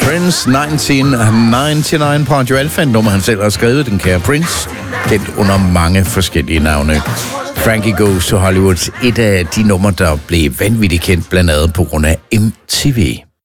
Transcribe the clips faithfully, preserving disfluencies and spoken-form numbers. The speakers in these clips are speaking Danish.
Prince nitten nioghalvfems på Radio Alfa, et nummer han selv har skrevet, den kære Prince, kendt under mange forskellige navne. Frankie Goes to Hollywood, et af de numre, der blev vanvittigt kendt, blandt andet på grund af M T V.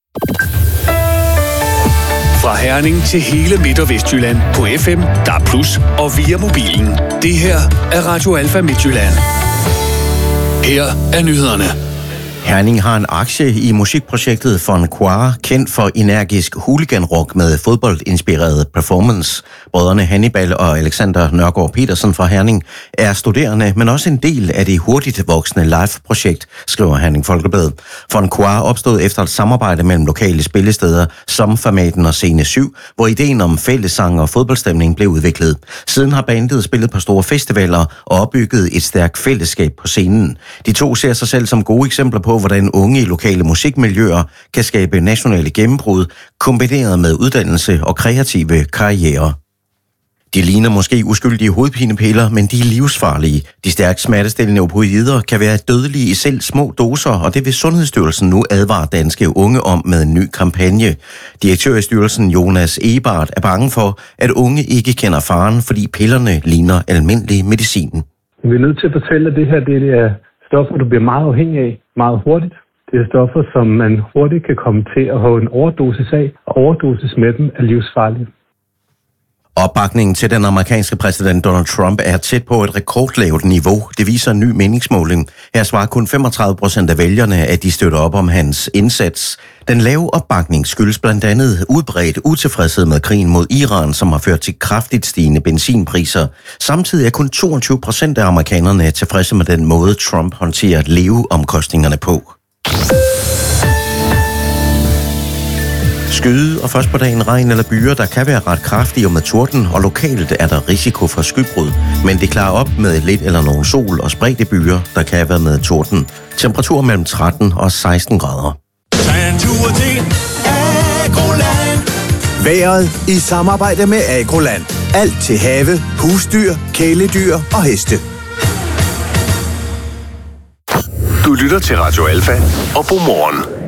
Fra Herning til hele Midt- og Vestjylland på F M, D A B plus, og via mobilen. Det her er Radio Alfa Midtjylland. Her er nyhederne. Herning har en aktie i musikprojektet Fun Choir, kendt for energisk hooliganrock med fodboldinspireret performance. Brødrene Hannibal og Alexander Nørgaard Petersen fra Herning er studerende, men også en del af det hurtigt voksende live-projekt, skriver Herning Folkeblad. Fun Choir opstod efter et samarbejde mellem lokale spillesteder som Formaten og Scene syv, hvor ideen om fællessang og fodboldstemning blev udviklet. Siden har bandet spillet på store festivaler og opbygget et stærkt fællesskab på scenen. De to ser sig selv som gode eksempler på, hvordan unge i lokale musikmiljøer kan skabe nationale gennembrud, kombineret med uddannelse og kreative karrierer. De ligner måske uskyldige hovedpinepiller, men de er livsfarlige. De stærkt smertestillende opioider kan være dødelige i selv små doser, og det vil Sundhedsstyrelsen nu advare danske unge om med en ny kampagne. Direktør i styrelsen Jonas Ebert er bange for, at unge ikke kender faren, fordi pillerne ligner almindelig medicin. Vi er nødt til at fortælle, at det her det er stoffer, du bliver meget afhængig af meget hurtigt. Det er stoffer, som man hurtigt kan komme til at have en overdosis af, og overdosis med dem er livsfarligt. Opbakningen til den amerikanske præsident Donald Trump er tæt på et rekordlavt niveau. Det viser en ny meningsmåling. Her svarer kun femogtredive procent af vælgerne, at de støtter op om hans indsats. Den lave opbakning skyldes blandt andet udbredt utilfredshed med krigen mod Iran, som har ført til kraftigt stigende benzinpriser. Samtidig er kun toogtyve procent af amerikanerne tilfredse med den måde, Trump håndterer leveomkostningerne på. Skyde og først på dagen regn eller byer, der kan være ret kraftige og med torden, og lokalt er der risiko for skybrud. Men det klarer op med lidt eller nogen sol og spredte byer, der kan være med torden. Temperatur mellem tretten og seksten grader. Vejret i samarbejde med Agroland. Alt til have, husdyr, kæledyr og heste. Du lytter til Radio Alfa og God morgen.